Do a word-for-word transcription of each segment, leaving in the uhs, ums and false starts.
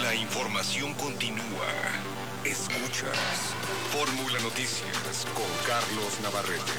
La información continúa. Escuchas Fórmula Noticias con Carlos Navarrete.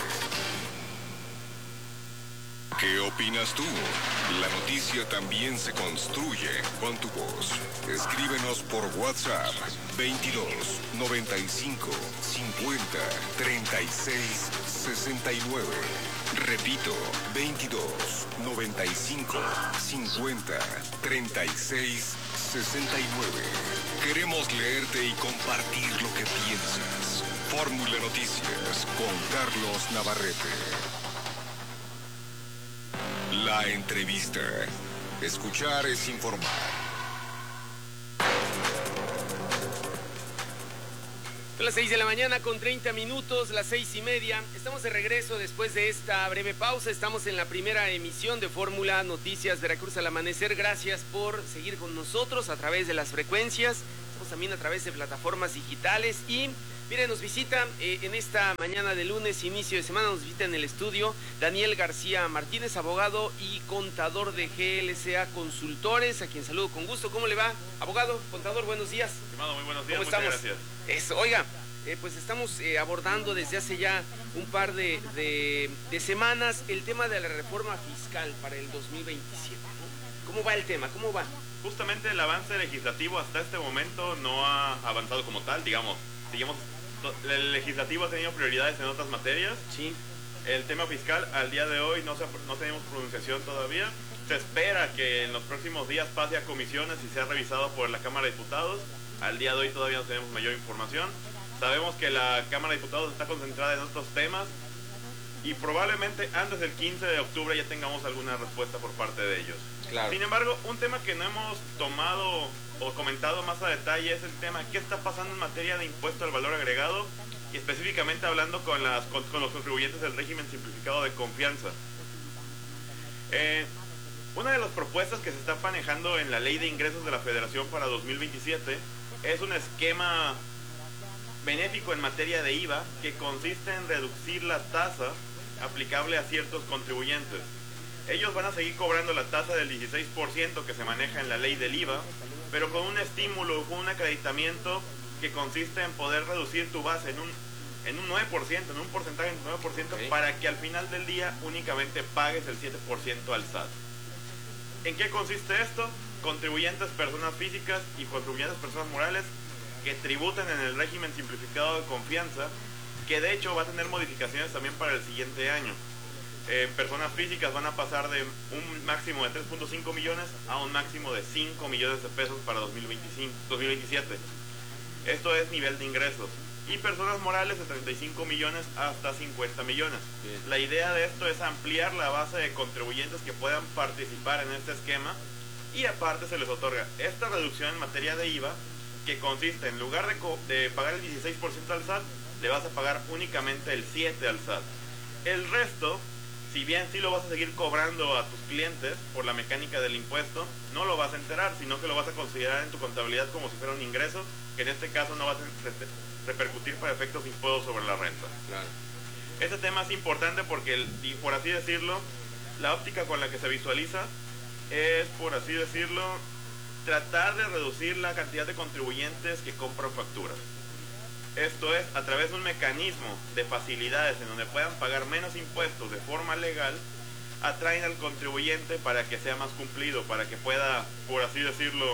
¿Qué opinas tú? La noticia también se construye con tu voz. Escríbenos por WhatsApp veintidós, noventa y cinco, cincuenta, treinta y seis, sesenta y nueve. Repito, veintidós, noventa y cinco, cincuenta, treinta y seis, sesenta y nueve. Queremos leerte y compartir lo que piensas. Fórmula Noticias con Carlos Navarrete. La entrevista. Escuchar es informar. Son las seis de la mañana con treinta minutos, las seis y media. Estamos de regreso después de esta breve pausa. Estamos en la primera emisión de Fórmula Noticias Veracruz al Amanecer. Gracias por seguir con nosotros a través de las frecuencias. Estamos también a través de plataformas digitales. Y miren, nos visita eh, en esta mañana de lunes, inicio de semana, nos visita en el estudio Daniel García Martínez, abogado y contador de G L C A Consultores, a quien saludo con gusto. ¿Cómo le va? Abogado, contador, buenos días. Estimado, muy buenos días, ¿Cómo muchas estamos? gracias. Eso, oiga, eh, pues estamos eh, abordando desde hace ya un par de, de, de semanas el tema de la reforma fiscal para el dos mil veintisiete, ¿no? ¿Cómo va el tema? ¿Cómo va? Justamente el avance legislativo hasta este momento no ha avanzado como tal, digamos, digamos, el legislativo ha tenido prioridades en otras materias. Sí. El tema fiscal al día de hoy no, se, no tenemos pronunciación todavía. Se espera que en los próximos días pase a comisiones y sea revisado por la Cámara de Diputados. Al día de hoy todavía no tenemos mayor información. Sabemos que la Cámara de Diputados está concentrada en otros temas y probablemente antes del quince de octubre ya tengamos alguna respuesta por parte de ellos. Claro. Sin embargo, un tema que no hemos tomado o comentado más a detalle es el tema qué está pasando en materia de impuesto al valor agregado y específicamente hablando con, las, con, con los contribuyentes del régimen simplificado de confianza. Eh, una de las propuestas que se está manejando en la Ley de Ingresos de la Federación para dos mil veintisiete es un esquema benéfico en materia de I V A que consiste en reducir la tasa aplicable a ciertos contribuyentes. Ellos van a seguir cobrando la tasa del dieciséis por ciento que se maneja en la ley del I V A, pero con un estímulo, con un acreditamiento que consiste en poder reducir tu base en un, en un nueve por ciento, en un porcentaje del nueve por ciento, okay, para que al final del día únicamente pagues el siete por ciento al S A T. ¿En qué consiste esto? Contribuyentes personas físicas y contribuyentes personas morales que tributen en el régimen simplificado de confianza, que de hecho va a tener modificaciones también para el siguiente año. Eh, personas físicas van a pasar de un máximo de tres punto cinco millones a un máximo de cinco millones de pesos para dos mil veinticinco, dos mil veintisiete. Esto es nivel de ingresos. Y personas morales de treinta y cinco millones hasta cincuenta millones. Bien. La idea de esto es ampliar la base de contribuyentes que puedan participar en este esquema y aparte se les otorga esta reducción en materia de I V A que consiste en lugar de, de pagar el dieciséis por ciento al S A T, le vas a pagar únicamente el siete por ciento al S A T. El resto, si bien sí lo vas a seguir cobrando a tus clientes por la mecánica del impuesto, no lo vas a enterar, sino que lo vas a considerar en tu contabilidad como si fuera un ingreso, que en este caso no va a repercutir para efectos de impuestos sobre la renta. Claro. Este tema es importante porque, y por así decirlo, la óptica con la que se visualiza es, por así decirlo, tratar de reducir la cantidad de contribuyentes que compran facturas. Esto es, a través de un mecanismo de facilidades en donde puedan pagar menos impuestos de forma legal, atraen al contribuyente para que sea más cumplido, para que pueda, por así decirlo,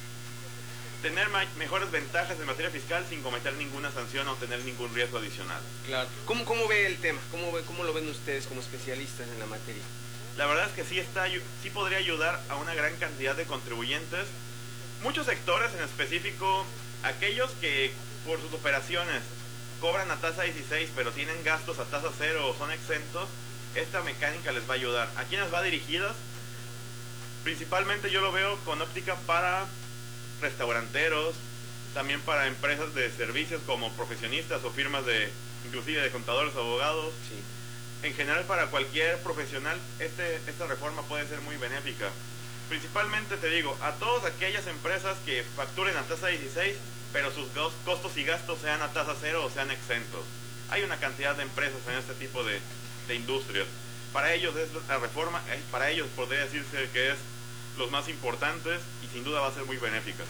tener mejores ventajas en materia fiscal sin cometer ninguna sanción o tener ningún riesgo adicional. Claro. ¿Cómo, cómo ve el tema? ¿Cómo, ve, ¿Cómo lo ven ustedes como especialistas en la materia? La verdad es que sí, está, sí podría ayudar a una gran cantidad de contribuyentes. Muchos sectores en específico, aquellos que por sus operaciones cobran a tasa dieciséis pero tienen gastos a tasa cero o son exentos, esta mecánica les va a ayudar. ¿A quiénes va dirigidas? Principalmente yo lo veo con óptica para restauranteros, también para empresas de servicios como profesionistas o firmas de, inclusive de contadores o abogados. Sí. En general para cualquier profesional este, esta reforma puede ser muy benéfica. Principalmente te digo, a todas aquellas empresas que facturen a tasa dieciséis pero sus costos y gastos sean a tasa cero o sean exentos. Hay una cantidad de empresas en este tipo de, de industrias. Para ellos es la reforma, para ellos podría decirse que es los más importantes y sin duda va a ser muy benéfica.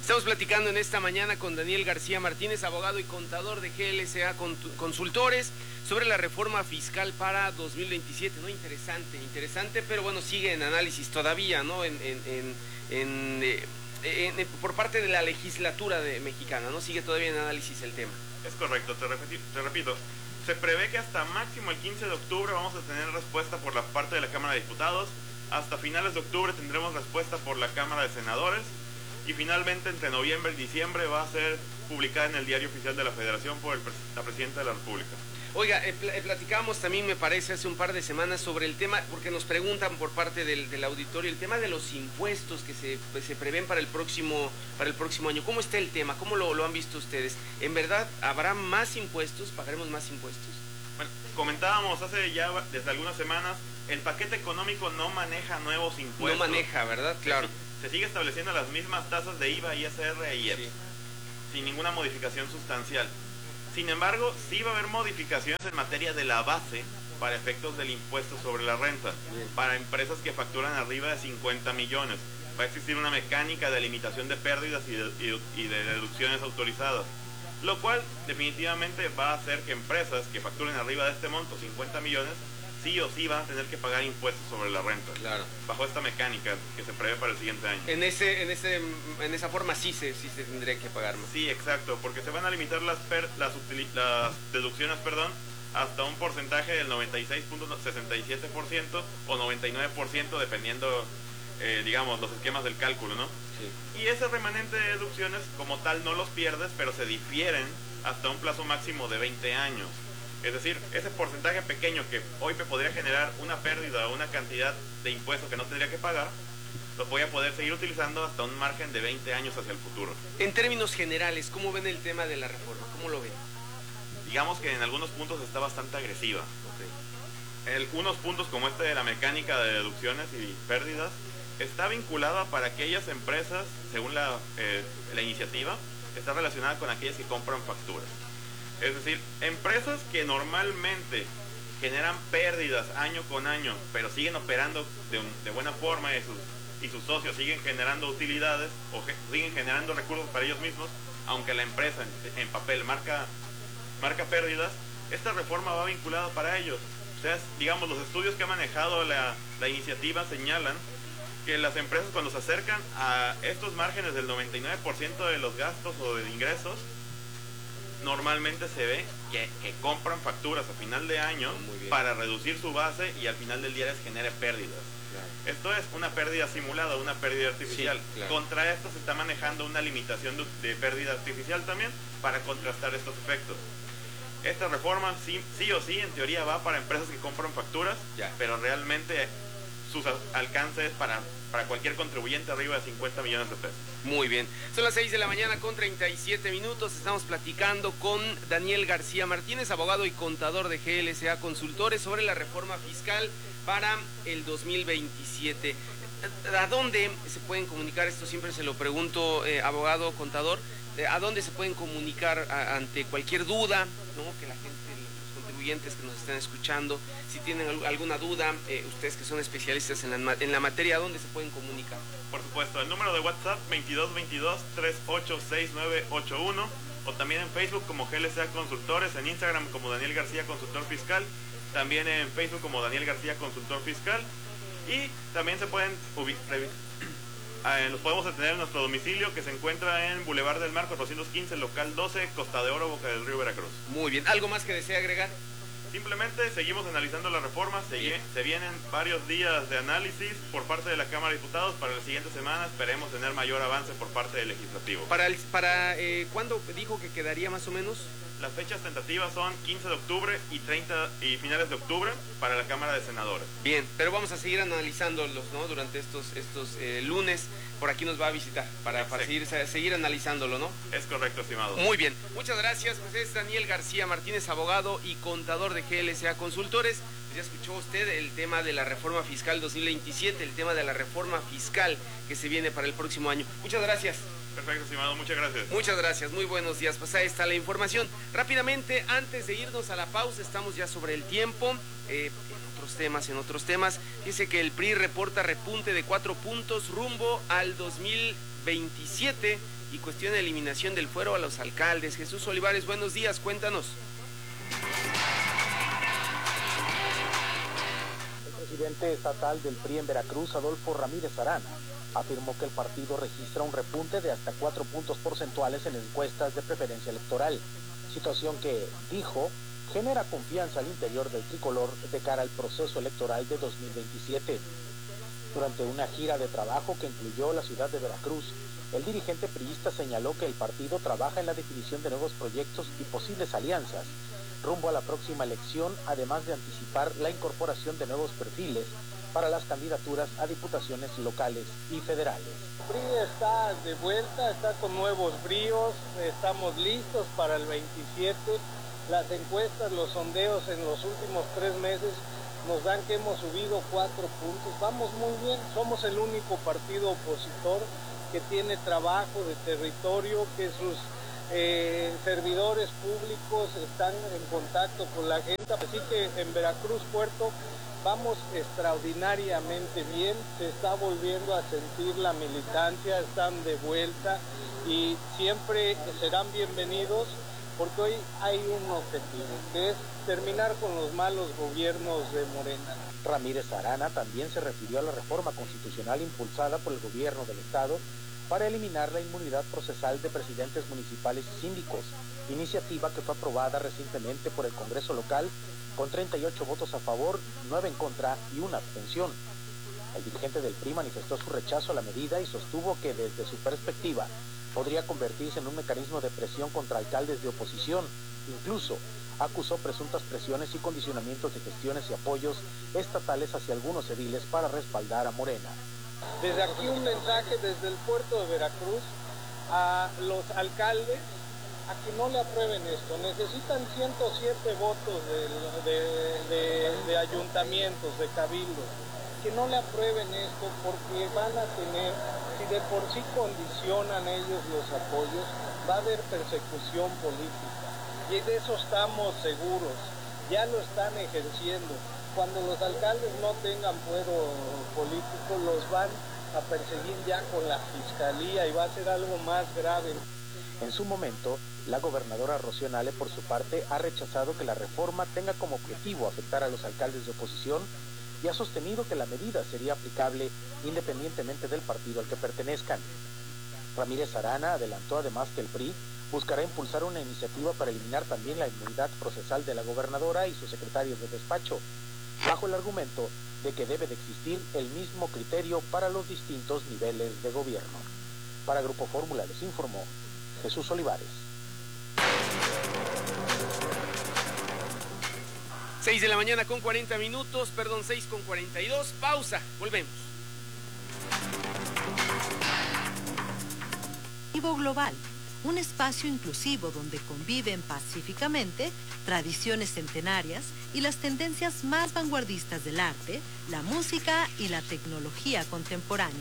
Estamos platicando en esta mañana con Daniel García Martínez, abogado y contador de G L S A Consultores, sobre la reforma fiscal para dos mil veintisiete, ¿no? Interesante, interesante, pero bueno, sigue en análisis todavía, ¿no? En, en, en, en, eh, en, en por parte de la legislatura de, mexicana, ¿no? Sigue todavía en análisis el tema. Es correcto, te, repeti, te repito, se prevé que hasta máximo el quince de octubre vamos a tener respuesta por la parte de la Cámara de Diputados, hasta finales de octubre tendremos respuesta por la Cámara de Senadores, y finalmente entre noviembre y diciembre va a ser publicada en el Diario Oficial de la Federación por el, la Presidenta de la República. Oiga, eh, pl platicamos también, me parece, hace un par de semanas sobre el tema, porque nos preguntan por parte del, del auditorio, el tema de los impuestos que se, se prevén para el próximo para el próximo año. ¿Cómo está el tema? ¿Cómo lo, lo han visto ustedes? ¿En verdad habrá más impuestos? ¿Pagaremos más impuestos? Bueno, comentábamos hace ya desde algunas semanas, el paquete económico no maneja nuevos impuestos. No maneja, ¿verdad? Claro. Se, se sigue estableciendo las mismas tasas de I V A, I S R y I E P S, sí, sin ninguna modificación sustancial. Sin embargo, sí va a haber modificaciones en materia de la base para efectos del impuesto sobre la renta. Bien. Para empresas que facturan arriba de cincuenta millones. Va a existir una mecánica de limitación de pérdidas y de, y, y de deducciones autorizadas. Lo cual definitivamente va a hacer que empresas que facturen arriba de este monto, cincuenta millones, sí o sí van a tener que pagar impuestos sobre la renta. Claro. Bajo esta mecánica que se prevé para el siguiente año. En ese, en ese, en esa forma sí se, sí se tendría que pagar más. Sí, exacto, porque se van a limitar las, per, las, las deducciones, perdón, hasta un porcentaje del noventa y seis punto sesenta y siete por ciento o noventa y nueve por ciento dependiendo, eh, digamos, los esquemas del cálculo, ¿no? Sí. Y ese remanente de deducciones como tal no los pierdes, pero se difieren hasta un plazo máximo de veinte años. Es decir, ese porcentaje pequeño que hoy me podría generar una pérdida o una cantidad de impuestos que no tendría que pagar, lo voy a poder seguir utilizando hasta un margen de veinte años hacia el futuro. En términos generales, ¿cómo ven el tema de la reforma? ¿Cómo lo ven? Digamos que en algunos puntos está bastante agresiva. Okay. El, unos puntos como este de la mecánica de deducciones y pérdidas está vinculada para aquellas empresas, según la, eh, la iniciativa, está relacionada con aquellas que compran facturas. Es decir, empresas que normalmente generan pérdidas año con año, pero siguen operando de, un, de buena forma y sus, y sus socios siguen generando utilidades o ge, siguen generando recursos para ellos mismos, aunque la empresa en, en papel marca, marca pérdidas, esta reforma va vinculada para ellos. O sea, digamos, los estudios que ha manejado la, la iniciativa señalan que las empresas cuando se acercan a estos márgenes del noventa y nueve por ciento de los gastos o de ingresos, normalmente se ve que, que compran facturas a final de año para reducir su base y al final del día les genere pérdidas. Claro. Esto es una pérdida simulada, una pérdida artificial. Sí, claro. Contra esto se está manejando una limitación de, de pérdida artificial también para contrastar estos efectos. Esta reforma sí, sí o sí en teoría va para empresas que compran facturas, ya, pero realmente sus alcances para, para cualquier contribuyente arriba de cincuenta millones de pesos. Muy bien, son las seis de la mañana con treinta y siete minutos, estamos platicando con Daniel García Martínez, abogado y contador de G L S A Consultores, sobre la reforma fiscal para el dos mil veintisiete. ¿A dónde se pueden comunicar? Esto siempre se lo pregunto, eh, abogado, contador, ¿a dónde se pueden comunicar a, ante cualquier duda, ¿no? Que la gente, que nos están escuchando, si tienen alguna duda, eh, ustedes que son especialistas en la, en la materia, ¿dónde se pueden comunicar? Por supuesto, el número de WhatsApp veintidós veintidós, treinta y ocho sesenta y nueve ochenta y uno, o también en Facebook como G L S A Consultores, en Instagram como Daniel García Consultor Fiscal, también en Facebook como Daniel García Consultor Fiscal, y también se pueden ubicar, eh, los podemos atender en nuestro domicilio, que se encuentra en Boulevard del Mar cuatrocientos quince, local doce, Costa de Oro, Boca del Río, Veracruz. Muy bien, ¿algo más que desea agregar? Simplemente seguimos analizando la reforma, se, se vienen varios días de análisis por parte de la Cámara de Diputados. Para la siguiente semana esperemos tener mayor avance por parte del Legislativo. ¿Para, el, para eh, cuándo dijo que quedaría más o menos? Las fechas tentativas son quince de octubre y treinta y finales de octubre para la Cámara de Senadores. Bien, pero vamos a seguir analizándolos, ¿no? Durante estos, estos eh, lunes, por aquí nos va a visitar para, para seguir, seguir analizándolo, ¿no? Es correcto, estimado. Muy bien, muchas gracias. Pues es Daniel García Martínez, abogado y contador de G L S A Consultores. Pues ya escuchó usted el tema de la reforma fiscal dos mil veintisiete, el tema de la reforma fiscal que se viene para el próximo año. Muchas gracias. Perfecto, estimado, muchas gracias. Muchas gracias, muy buenos días. Pues ahí está la información. Rápidamente, antes de irnos a la pausa, estamos ya sobre el tiempo. Eh, en otros temas, en otros temas, dice que el P R I reporta repunte de cuatro puntos rumbo al dos mil veintisiete y cuestiona eliminación del fuero a los alcaldes. Jesús Olivares, buenos días, cuéntanos. El presidente estatal del P R I en Veracruz, Adolfo Ramírez Arana, afirmó que el partido registra un repunte de hasta cuatro puntos porcentuales en encuestas de preferencia electoral, situación que, dijo, genera confianza al interior del tricolor de cara al proceso electoral de dos mil veintisiete. Durante una gira de trabajo que incluyó la ciudad de Veracruz, el dirigente priista señaló que el partido trabaja en la definición de nuevos proyectos y posibles alianzas rumbo a la próxima elección, además de anticipar la incorporación de nuevos perfiles para las candidaturas a diputaciones locales y federales. El P R I está de vuelta, está con nuevos bríos, estamos listos para el veintisiete. Las encuestas, los sondeos en los últimos tres meses nos dan que hemos subido cuatro puntos. Vamos muy bien, somos el único partido opositor que tiene trabajo de territorio, que sus eh, servidores públicos están en contacto con la gente. Así que en Veracruz, Puerto, vamos extraordinariamente bien, se está volviendo a sentir la militancia, están de vuelta y siempre serán bienvenidos porque hoy hay un objetivo, que es terminar con los malos gobiernos de Morena. Ramírez Arana también se refirió a la reforma constitucional impulsada por el gobierno del estado para eliminar la inmunidad procesal de presidentes municipales y síndicos, iniciativa que fue aprobada recientemente por el Congreso local con treinta y ocho votos a favor, nueve en contra y una abstención. El dirigente del P R I manifestó su rechazo a la medida y sostuvo que desde su perspectiva podría convertirse en un mecanismo de presión contra alcaldes de oposición. Incluso acusó presuntas presiones y condicionamientos de gestiones y apoyos estatales hacia algunos ediles para respaldar a Morena. Desde aquí un mensaje desde el puerto de Veracruz a los alcaldes a que no le aprueben esto. Necesitan ciento siete votos de, de, de, de ayuntamientos, de cabildos, que no le aprueben esto porque van a tener, si de por sí condicionan ellos los apoyos, va a haber persecución política. Y de eso estamos seguros, ya lo están ejerciendo. Cuando los alcaldes no tengan fuero político, los van a perseguir ya con la fiscalía y va a ser algo más grave. En su momento, la gobernadora Rocío Nale, por su parte, ha rechazado que la reforma tenga como objetivo afectar a los alcaldes de oposición y ha sostenido que la medida sería aplicable independientemente del partido al que pertenezcan. Ramírez Arana adelantó además que el P R I buscará impulsar una iniciativa para eliminar también la inmunidad procesal de la gobernadora y sus secretarios de despacho, bajo el argumento de que debe de existir el mismo criterio para los distintos niveles de gobierno. Para Grupo Fórmula les informó Jesús Olivares. seis de la mañana con cuarenta minutos, perdón, seis con cuarenta y dos, pausa, volvemos. Global, un espacio inclusivo donde conviven pacíficamente tradiciones centenarias y las tendencias más vanguardistas del arte, la música y la tecnología contemporánea.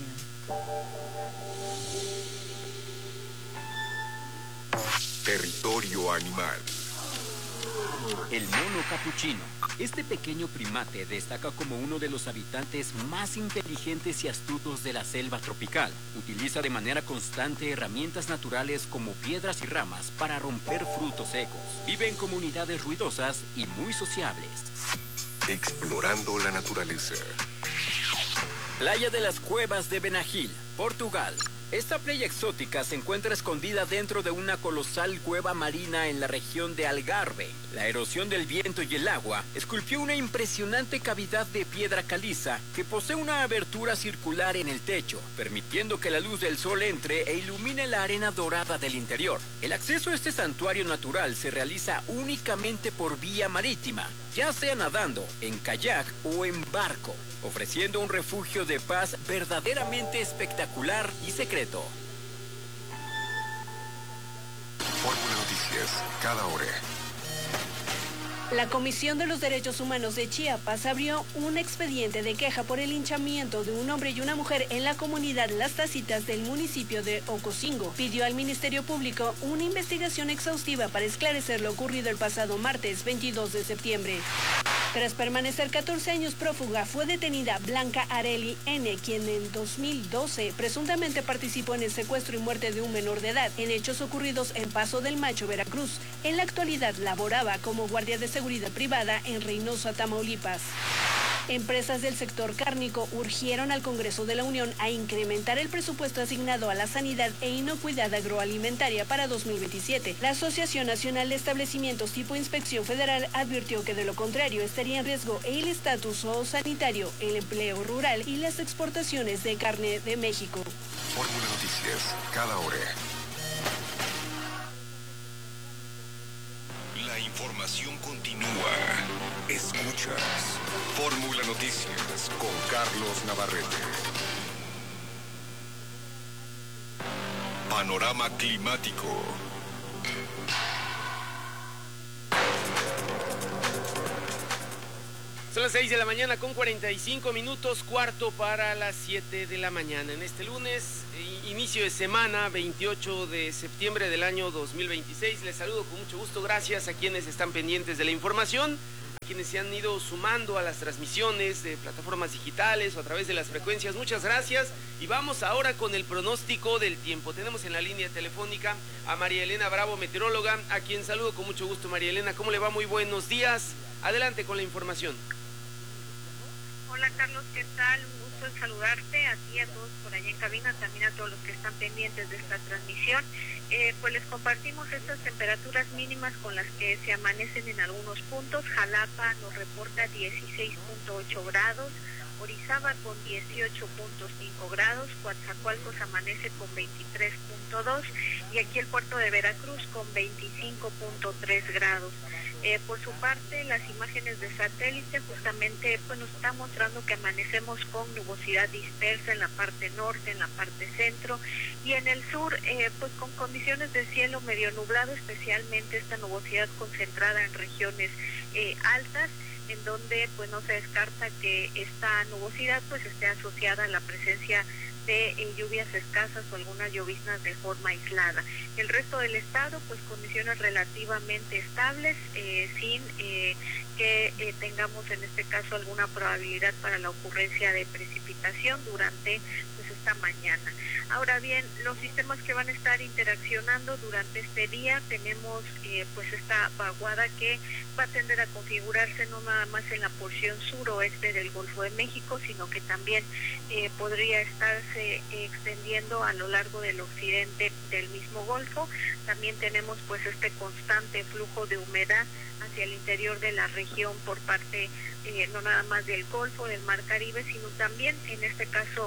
Territorio animal. El mono capuchino. Este pequeño primate destaca como uno de los habitantes más inteligentes y astutos de la selva tropical. Utiliza de manera constante herramientas naturales como piedras y ramas para romper frutos secos. Vive en comunidades ruidosas y muy sociables. Explorando la naturaleza. Playa de las Cuevas de Benagil, Portugal. Esta playa exótica se encuentra escondida dentro de una colosal cueva marina en la región de Algarve. La erosión del viento y el agua esculpió una impresionante cavidad de piedra caliza que posee una abertura circular en el techo, permitiendo que la luz del sol entre e ilumine la arena dorada del interior. El acceso a este santuario natural se realiza únicamente por vía marítima, ya sea nadando, en kayak o en barco, ofreciendo un refugio de paz verdaderamente espectacular y secreto. Fórmula Noticias, cada hora. La Comisión de los Derechos Humanos de Chiapas abrió un expediente de queja por el linchamiento de un hombre y una mujer en la comunidad Las Tacitas del municipio de Ocosingo. Pidió al Ministerio Público una investigación exhaustiva para esclarecer lo ocurrido el pasado martes veintidós de septiembre. Tras permanecer catorce años prófuga, fue detenida Blanca Areli N., quien en dos mil doce presuntamente participó en el secuestro y muerte de un menor de edad en hechos ocurridos en Paso del Macho, Veracruz. En la actualidad laboraba como guardia de seguridad privada en Reynosa, Tamaulipas. Empresas del sector cárnico urgieron al Congreso de la Unión a incrementar el presupuesto asignado a la sanidad e inocuidad agroalimentaria para dos mil veintisiete. La Asociación Nacional de Establecimientos tipo Inspección Federal advirtió que de lo contrario estaría en riesgo el estatus sanitario, el empleo rural y las exportaciones de carne de México. Fórmula Noticias, cada hora. La información continúa. Escuchas Fórmula Noticias con Carlos Navarrete. Panorama climático. Son las seis de la mañana con cuarenta y cinco minutos, cuarto para las siete de la mañana. En este lunes, inicio de semana, veintiocho de septiembre del año dos mil veintiséis. Les saludo con mucho gusto, gracias a quienes están pendientes de la información, a quienes se han ido sumando a las transmisiones de plataformas digitales o a través de las frecuencias. Muchas gracias. Y vamos ahora con el pronóstico del tiempo. Tenemos en la línea telefónica a María Elena Bravo, meteoróloga, a quien saludo con mucho gusto. María Elena, ¿cómo le va? Muy buenos días. Adelante con la información. Hola Carlos, ¿qué tal? Un gusto en saludarte, a ti, a todos por allá en cabina, también a todos los que están pendientes de esta transmisión. Eh, pues les compartimos estas temperaturas mínimas con las que se amanecen en algunos puntos. Jalapa nos reporta dieciséis punto ocho grados, Orizaba con dieciocho punto cinco grados, Coatzacoalcos amanece con veintitrés punto dos y aquí el puerto de Veracruz con veinticinco punto tres grados. Eh, por su parte, las imágenes de satélite justamente pues, nos están mostrando que amanecemos con nubosidad dispersa en la parte norte, en la parte centro y en el sur, eh, pues con condiciones de cielo medio nublado, especialmente esta nubosidad concentrada en regiones eh, altas, en donde pues no se descarta que esta nubosidad pues esté asociada a la presencia de eh, lluvias escasas o algunas lloviznas de forma aislada. El resto del estado, pues condiciones relativamente estables, eh, sin eh, que eh, tengamos en este caso alguna probabilidad para la ocurrencia de precipitación durante pues esta mañana. Ahora bien, los sistemas que van a estar interaccionando durante este día, tenemos eh, pues esta vaguada que va a tender a configurarse no nada más en la porción suroeste del Golfo de México, sino que también eh, podría estarse eh, extendiendo a lo largo del occidente del mismo Golfo. También tenemos pues este constante flujo de humedad hacia el interior de la región por parte eh, no nada más del Golfo, del Mar Caribe, sino también en este caso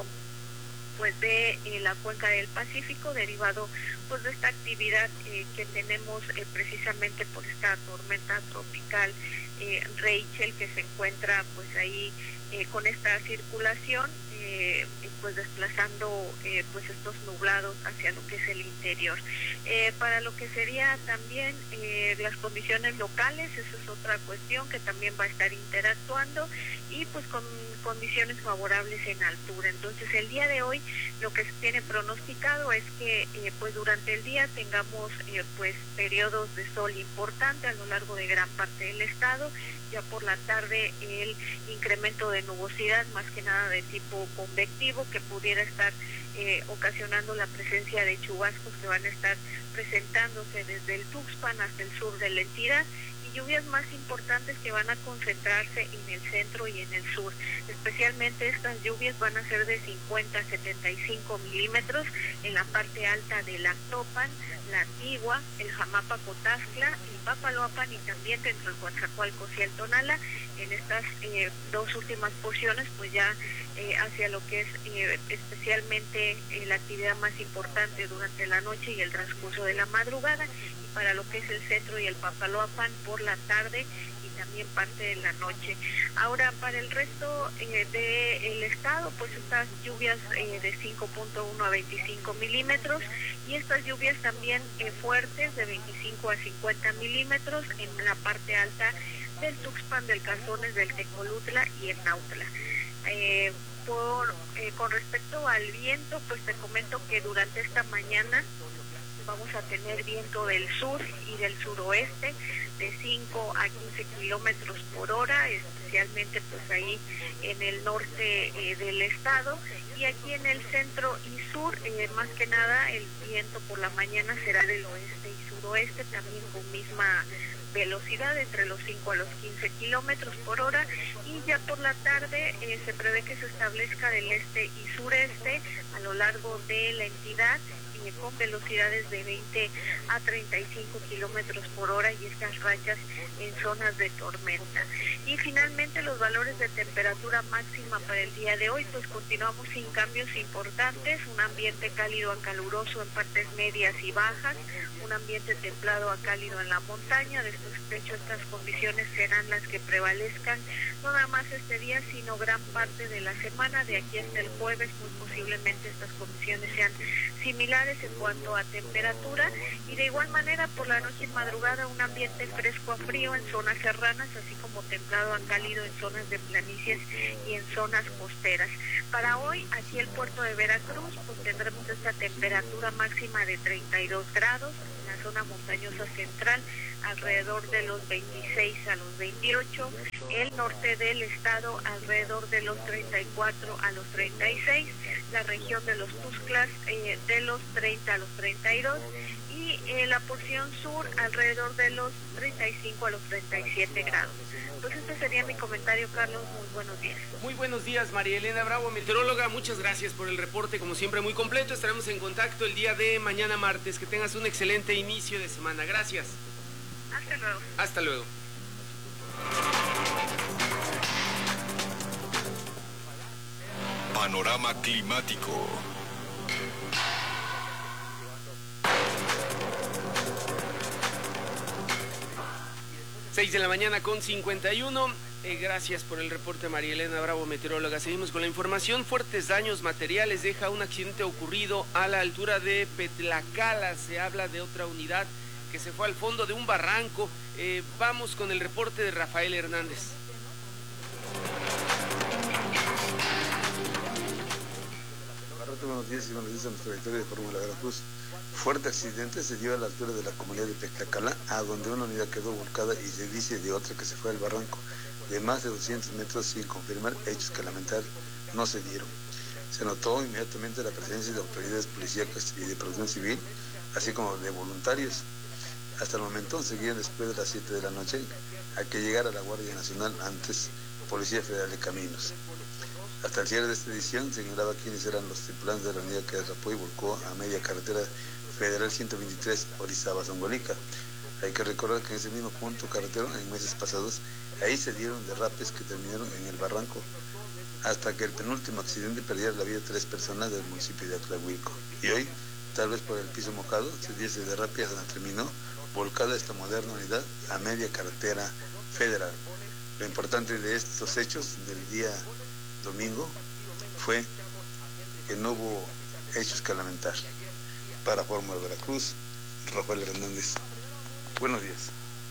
pues de eh, la cuenca del Pacífico, derivado pues de esta actividad eh, que tenemos eh, precisamente por esta tormenta tropical eh, Rachel, que se encuentra pues ahí eh, con esta circulación eh, pues desplazando eh, pues estos nublados hacia lo que es el interior. Eh, para lo que sería también eh, las condiciones locales, esa es otra cuestión que también va a estar interactuando y pues con condiciones favorables en altura. Entonces el día de hoy lo que se tiene pronosticado es que eh, pues durante el día tengamos eh, pues periodos de sol importante a lo largo de gran parte del estado. Ya por la tarde el incremento de nubosidad, más que nada de tipo convectivo, que pudiera estar eh, ocasionando la presencia de chubascos que van a estar presentándose desde el Tuxpan hasta el sur de la entidad, y lluvias más importantes que van a concentrarse en el centro y en el sur. Especialmente estas lluvias van a ser de cincuenta a setenta y cinco milímetros en la parte alta del Actopan, la Antigua, el Jamapa-Cotazcla, el Papaloapan y también dentro del Coatzacoalcos y el Tonala. En estas eh, dos últimas porciones, pues ya eh, hacia lo que es eh, especialmente eh, la actividad más importante durante la noche y el transcurso de la madrugada, y para lo que es el centro y el Papaloapan por la tarde y también parte de la noche. Ahora, para el resto eh, del estado, pues estas lluvias eh, de cinco punto uno a veinticinco milímetros, y estas lluvias también eh, fuertes de veinticinco a cincuenta milímetros en la parte alta del Tuxpan, del Calzones, del Tecolutla y en Nautla. Eh, por, eh, con respecto al viento, pues te comento que durante esta mañana vamos a tener viento del sur y del suroeste de cinco a quince kilómetros por hora, especialmente pues ahí en el norte eh, del estado, y aquí en el centro y sur, eh, más que nada el viento por la mañana será del oeste y suroeste, también con misma velocidad entre los cinco a los quince kilómetros por hora, y ya por la tarde eh, se prevé que se establezca del este y sureste a lo largo de la entidad, eh, con velocidades de veinte a treinta y cinco kilómetros por hora, y estas rachas en zonas de tormenta. Y finalmente los valores de temperatura máxima para el día de hoy, pues continuamos sin cambios importantes, un ambiente cálido a caluroso en partes medias y bajas, un ambiente templado a cálido en la montaña. De estos hechos, estas condiciones serán las que prevalezcan no nada más este día, sino gran parte de la semana, de aquí hasta el jueves. Muy posiblemente estas condiciones sean similares en cuanto a temperatura, y de igual manera por la noche y madrugada un ambiente fresco a frío en zonas serranas, así como templado a cálido en zonas de planicies y en zonas costeras. Para hoy, aquí el puerto de Veracruz, pues tendremos esta temperatura máxima de treinta y dos grados, en la zona montañosa central alrededor de los veintiséis a los veintiocho, el norte del estado alrededor de los treinta y cuatro a los treinta y seis, la región de los Tuxtlas eh, de los treinta a los treinta y dos, y eh, la porción sur alrededor de los treinta y cinco a los treinta y siete grados. Pues este sería mi comentario, Carlos. Muy buenos días. Muy buenos días, María Elena Bravo, meteoróloga. Muchas gracias por el reporte, como siempre muy completo. Estaremos en contacto el día de mañana martes. Que tengas un excelente inicio de semana. Gracias. Hasta luego. Hasta luego. Panorama climático. seis de la mañana con cincuenta y uno. Eh, gracias por el reporte, María Elena Bravo, meteoróloga. Seguimos con la información. Fuertes daños materiales deja un accidente ocurrido a la altura de Petlacala. Se habla de otra unidad que se fue al fondo de un barranco. Eh, vamos con el reporte de Rafael Hernández. Buenos días y buenos días a nuestra victoria de Fórmula Veracruz. Fuerte accidente se dio a la altura de la comunidad de Petlacala, a donde una unidad quedó volcada y se dice de otra que se fue al barranco de más de doscientos metros, sin confirmar hechos que lamentar no se dieron. Se notó inmediatamente la presencia de autoridades policíacas y de protección civil, así como de voluntarios. Hasta el momento seguían después de las siete de la noche a que llegara la Guardia Nacional, antes Policía Federal de Caminos. Hasta el cierre de esta edición señalaba quiénes eran los tripulantes de la unidad que derrapó y volcó a media carretera federal ciento veintitrés Orizaba-Zongolica. Hay que recordar que en ese mismo punto carretero, en meses pasados, ahí se dieron derrapes que terminaron en el barranco, hasta que el penúltimo accidente perdiera la vida de tres personas del municipio de Atlahuilco. Y hoy, tal vez por el piso mojado, se dio ese derrape hasta donde terminó volcada esta moderna unidad a media carretera federal. Lo importante de estos hechos del día domingo fue que no hubo hechos que lamentar. Para Fórmula Veracruz, Rafael Hernández. Buenos días.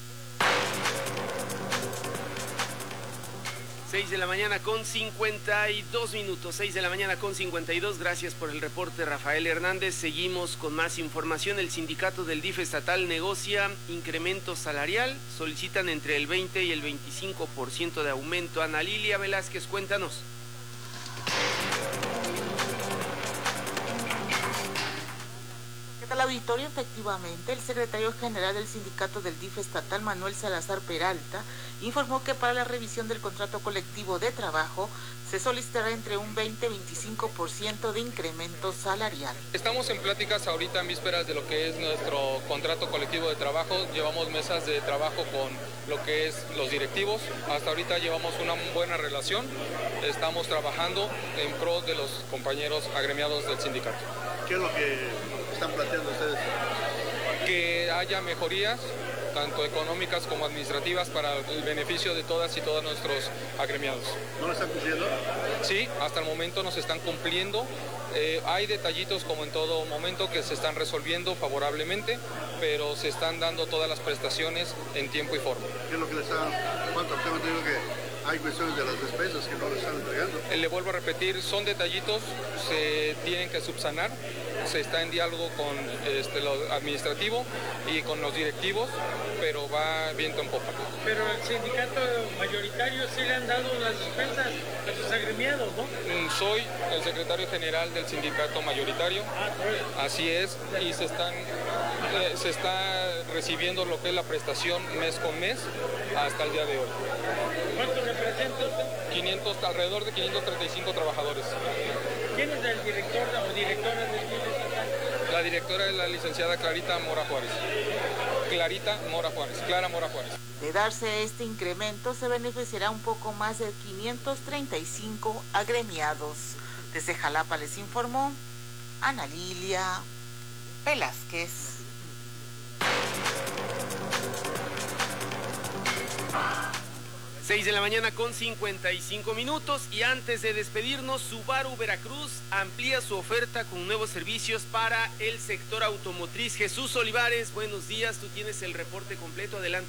seis de la mañana con cincuenta y dos minutos, seis de la mañana con cincuenta y dos. Gracias por el reporte, Rafael Hernández. Seguimos con más información. El sindicato del D I F estatal negocia incremento salarial. Solicitan entre el veinte y el veinticinco por ciento de aumento. Ana Lilia Velázquez, cuéntanos. Al auditorio, efectivamente, el secretario general del sindicato del D I F estatal, Manuel Salazar Peralta, informó que para la revisión del contrato colectivo de trabajo se solicitará entre un veinte y veinticinco por ciento de incremento salarial. Estamos en pláticas ahorita en vísperas de lo que es nuestro contrato colectivo de trabajo. Llevamos mesas de trabajo con lo que es los directivos. Hasta ahorita llevamos una buena relación. Estamos trabajando en pro de los compañeros agremiados del sindicato. ¿Qué es lo que están planteando ustedes? Que haya mejorías, tanto económicas como administrativas, para el beneficio de todas y todos nuestros agremiados. ¿No lo están cumpliendo? Sí, hasta el momento nos están cumpliendo. Eh, hay detallitos como en todo momento que se están resolviendo favorablemente, pero se están dando todas las prestaciones en tiempo y forma. ¿Qué es lo que le está, cuánto tengo entendido que hay cuestiones de las despensas que no le están entregando? Eh, le vuelvo a repetir, son detallitos, se tienen que subsanar, se está en diálogo con este, lo administrativo y con los directivos, pero va viento en popa. Pero al sindicato mayoritario sí le han dado las despensas a sus agremiados, ¿no? Soy el secretario general del sindicato mayoritario, así es, y se están eh, se está recibiendo lo que es la prestación mes con mes hasta el día de hoy. ¿Cuánto representa usted? quinientos, alrededor de quinientos treinta y cinco trabajadores. ¿Quién es el director o directora del I D estatal? La directora es la licenciada Clarita Mora Juárez. Clarita Mora Juárez, Clara Mora Juárez. De darse este incremento, se beneficiará un poco más de quinientos treinta y cinco agremiados. Desde Jalapa les informó Ana Lilia Velázquez. seis de la mañana con cincuenta y cinco minutos, y antes de despedirnos, Subaru Veracruz amplía su oferta con nuevos servicios para el sector automotriz. Jesús Olivares, buenos días, tú tienes el reporte completo, adelante.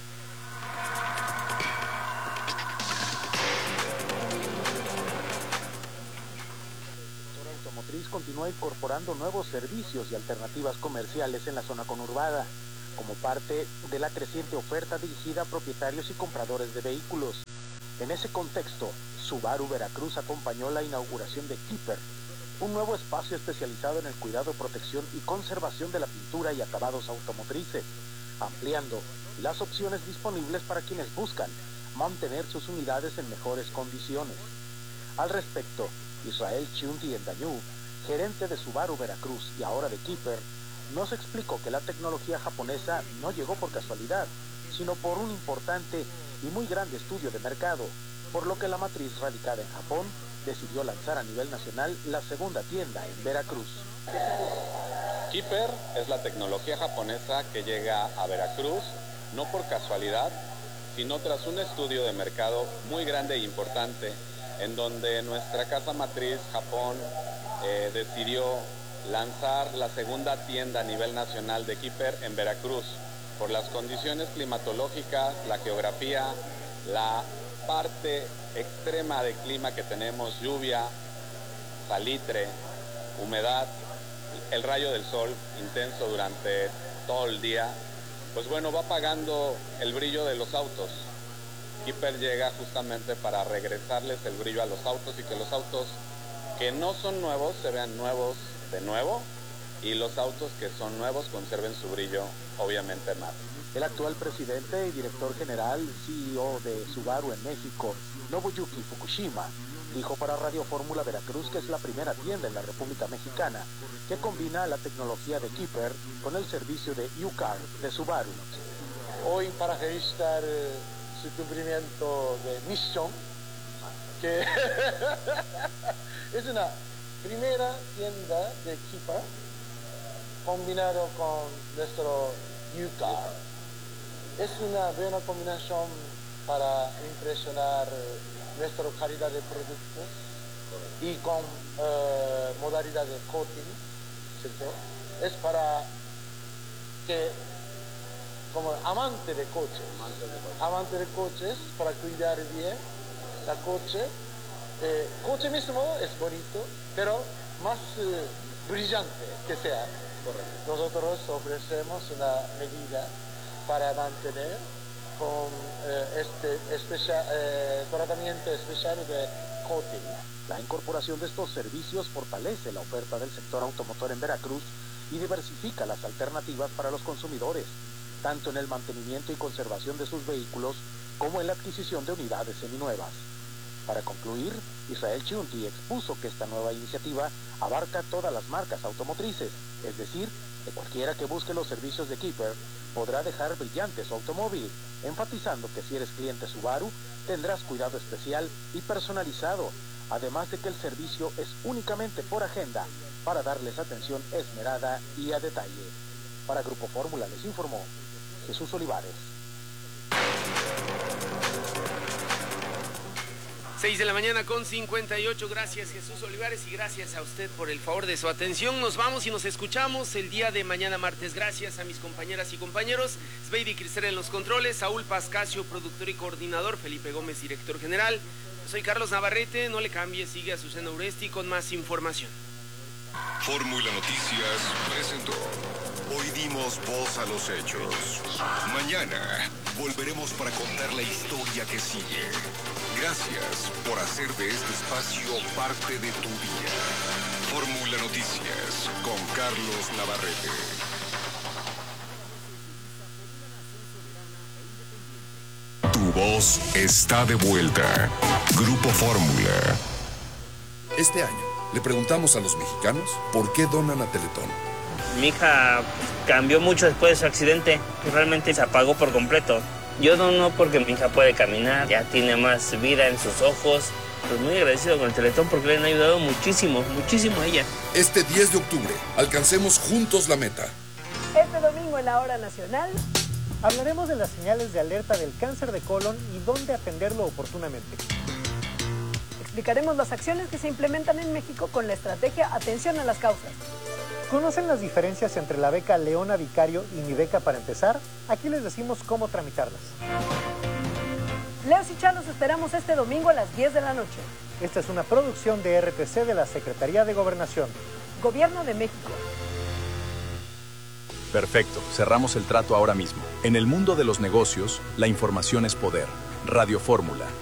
El sector automotriz continúa incorporando nuevos servicios y alternativas comerciales en la zona conurbada, como parte de la creciente oferta dirigida a propietarios y compradores de vehículos. En ese contexto, Subaru Veracruz acompañó la inauguración de Keeper, un nuevo espacio especializado en el cuidado, protección y conservación de la pintura y acabados automotrices, ampliando las opciones disponibles para quienes buscan mantener sus unidades en mejores condiciones. Al respecto, Israel Chiunti Endañú, gerente de Subaru Veracruz y ahora de Keeper, nos explicó que la tecnología japonesa no llegó por casualidad, sino por un importante y muy grande estudio de mercado, por lo que la matriz radicada en Japón decidió lanzar a nivel nacional la segunda tienda en Veracruz. Keeper es la tecnología japonesa que llega a Veracruz, no por casualidad, sino tras un estudio de mercado muy grande e importante, en donde nuestra casa matriz Japón eh, decidió lanzar la segunda tienda a nivel nacional de Keeper en Veracruz, por las condiciones climatológicas, la geografía, la parte extrema de clima que tenemos, lluvia, salitre, humedad, el rayo del sol intenso durante todo el día, pues bueno, va apagando el brillo de los autos. Keeper llega justamente para regresarles el brillo a los autos y que los autos que no son nuevos se vean nuevos de nuevo, y los autos que son nuevos conserven su brillo, obviamente más. El actual presidente y director general, C E O de Subaru en México, Nobuyuki Fukushima, dijo para Radio Fórmula Veracruz que es la primera tienda en la República Mexicana que combina la tecnología de Keeper con el servicio de U-Car de Subaru. Hoy, para registrar eh, su cumplimiento de misión, que es una primera tienda de Keeper combinado con nuestro U-Car. Es una buena combinación para impresionar nuestra calidad de productos y con eh, modalidad de coating, ¿cierto? Es para que, como amante de coches, amante de coches, para cuidar bien la coche. Eh, coche mismo es bonito, pero más eh, brillante que sea. Correcto. Nosotros ofrecemos una medida para mantener con eh, este especial, eh, tratamiento especial de coating. La incorporación de estos servicios fortalece la oferta del sector automotor en Veracruz y diversifica las alternativas para los consumidores, tanto en el mantenimiento y conservación de sus vehículos como en la adquisición de unidades seminuevas. Para concluir, Israel Chiunti expuso que esta nueva iniciativa abarca todas las marcas automotrices, es decir, que cualquiera que busque los servicios de Keeper podrá dejar brillante su automóvil, enfatizando que si eres cliente Subaru, tendrás cuidado especial y personalizado, además de que el servicio es únicamente por agenda, para darles atención esmerada y a detalle. Para Grupo Fórmula les informó Jesús Olivares. seis de la mañana con cincuenta y ocho. Gracias, Jesús Olivares, y gracias a usted por el favor de su atención. Nos vamos y nos escuchamos el día de mañana martes. Gracias a mis compañeras y compañeros. Sveidi Cristel en los controles, Saúl Pascasio, productor y coordinador, Felipe Gómez, director general. Soy Carlos Navarrete, no le cambie, sigue a Susana Uresti con más información. Fórmula Noticias presentó. Hoy dimos voz a los hechos. Mañana volveremos para contar la historia que sigue. Gracias por hacer de este espacio parte de tu día. Fórmula Noticias con Carlos Navarrete. Tu voz está de vuelta. Grupo Fórmula. Este año le preguntamos a los mexicanos por qué donan a Teletón. Mi hija cambió mucho después de su accidente y realmente se apagó por completo. Yo dono porque mi hija puede caminar, ya tiene más vida en sus ojos. Pues muy agradecido con el Teletón porque le han ayudado muchísimo, muchísimo a ella. Este diez de octubre, alcancemos juntos la meta. Este domingo en la Hora Nacional hablaremos de las señales de alerta del cáncer de colon y dónde atenderlo oportunamente. Explicaremos las acciones que se implementan en México con la estrategia Atención a las Causas. ¿Conocen las diferencias entre la beca Leona Vicario y mi beca para empezar? Aquí les decimos cómo tramitarlas. Leos y Chá los esperamos este domingo a las diez de la noche. Esta es una producción de R T C de la Secretaría de Gobernación. Gobierno de México. Perfecto, cerramos el trato ahora mismo. En el mundo de los negocios, la información es poder. Radio Fórmula.